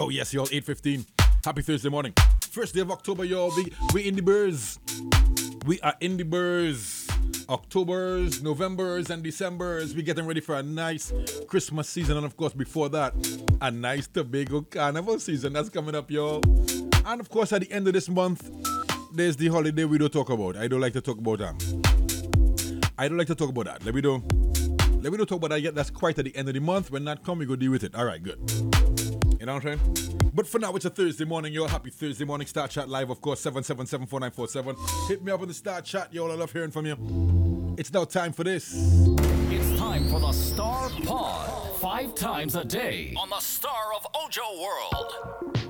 Oh yes, y'all, 8:15. Happy Thursday morning. First day of October, y'all. We in the birds. We are in the birds. Octobers, Novembers, and Decembers. We getting ready for a nice Christmas season. And of course, before that, a nice Tobago Carnival season that's coming up, y'all. And of course, at the end of this month, there's the holiday we don't talk about. I don't like to talk about that. Let me don't talk about that yet. That's quite at the end of the month. When that come, we go deal with it. All right, good. You know what I'm saying? But for now, it's a Thursday morning, y'all. Happy Thursday morning. Star Chat Live, of course, 777-4947. Hit me up on the Star Chat, y'all. I love hearing from you. It's now time for this. It's time for the Star Pod. 5 times a day on the Star of Ojo World.